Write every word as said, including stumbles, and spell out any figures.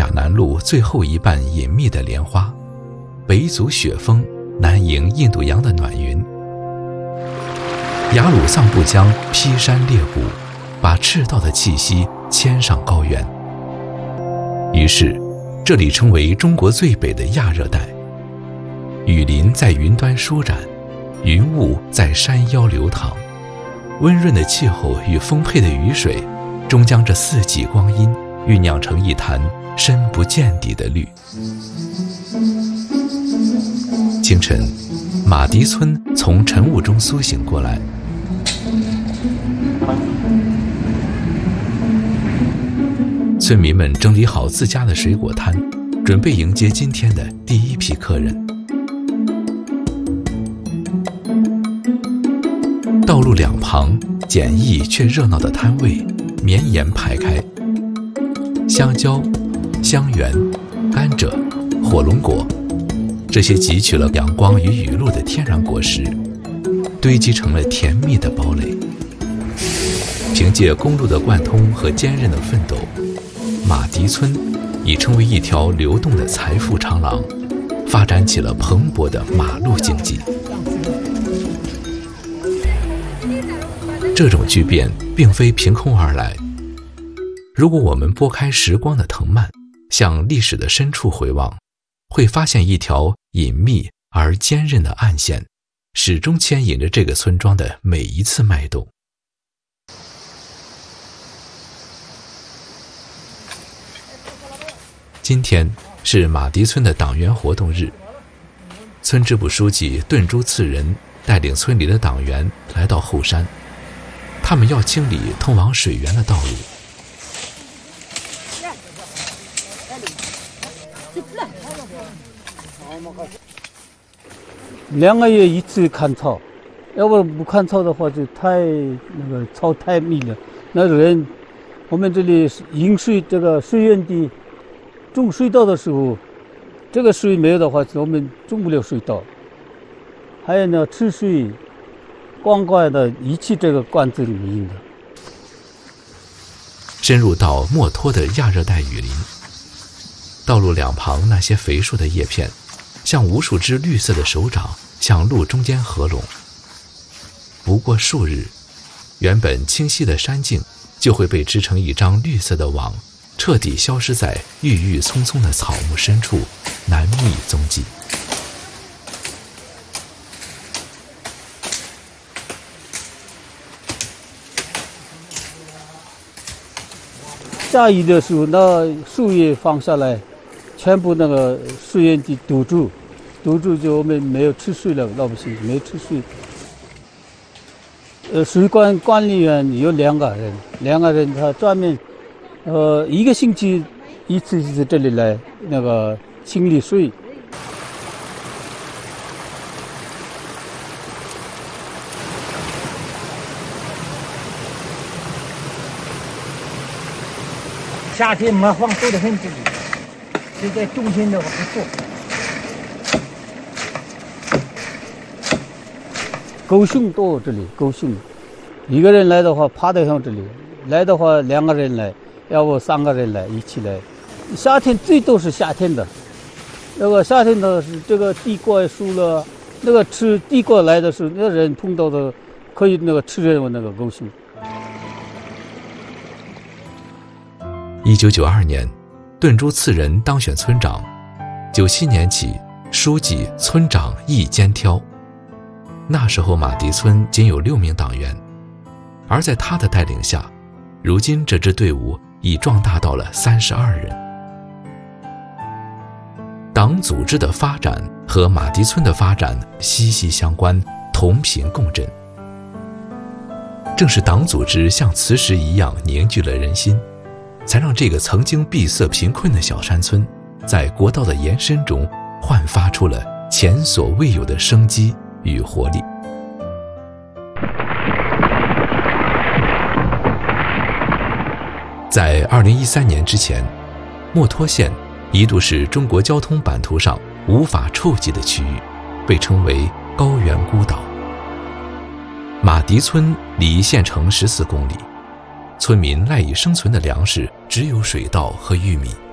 雅南路最后一瓣隐秘的莲花，北阻雪峰，南迎印度洋的暖云。雅鲁藏布江劈山裂谷，把赤道的气息牵上高原。于是这里成为中国最北的亚热带，雨林在云端舒展，云雾在山腰流淌，温润的气候与丰沛的雨水终将这四季光阴酝酿成一潭深不见底的绿。清晨，马蹄村从晨雾中苏醒过来，村民们整理好自家的水果摊，准备迎接今天的第一批客人。道路两旁简易却热闹的摊位绵延排开，香蕉、香橼、甘蔗、火龙果，这些汲取了阳光与雨露的天然果实，堆积成了甜蜜的堡垒。凭借公路的贯通和坚韧的奋斗，马蹄村已成为一条流动的财富长廊，发展起了蓬勃的马路经济。这种巨变并非凭空而来，如果我们拨开时光的藤蔓，向历史的深处回望，会发现一条隐秘而坚韧的暗线，始终牵引着这个村庄的每一次脉动。今天是马蹄村的党员活动日，村支部书记顿珠次仁带领村里的党员来到后山，他们要清理通往水源的道路。 两个月一次看草，要不不看草的话就太那个草太密了。那人我们这里引水这个水源地种水稻的时候，这个水没有的话，我们种不了水稻。还有呢，吃水灌溉的一起这个灌子里面的。 深入到墨脱的亚热带雨林，道路两旁那些肥硕的叶片，像无数只绿色的手掌向路中间合拢。不过数日，原本清晰的山径就会被织成一张绿色的网，彻底消失在郁郁葱葱的草木深处，难觅踪迹。 下雨的时候，那树叶放下来，全部那个水源地堵住，堵住就我们没有吃水了，老百姓没有吃水。呃，水管管理员有两个人，两个人他专门，呃，一个星期一次在这里来那个清理水。 夏天蚂蟥多得很，这里现在冬天的话不错。 狗熊多，这里狗熊，一个人来的话趴得上这里，来的话两个人来，要不三个人来一起来。夏天最多是夏天的，那个夏天的是这个地瓜树了，那个吃地瓜来的时候，那人碰到的可以那个吃人那个狗熊。 一九九二年，顿珠次仁当选村长。九七年起，书记、村长一肩挑。那时候马蹄村仅有六名党员，而在他的带领下，如今这支队伍已壮大到了三十二人。党组织的发展和马蹄村的发展息息相关，同频共振。正是党组织像磁石一样凝聚了人心，才让这个曾经闭塞贫困的小山村，在国道的延伸中焕发出了前所未有的生机与活力。在二零一三年之前，墨脱县一度是中国交通版图上无法触及的区域，被称为高原孤岛。马蹄村离县城十四公里，村民赖以生存的粮食只有水稻和玉米。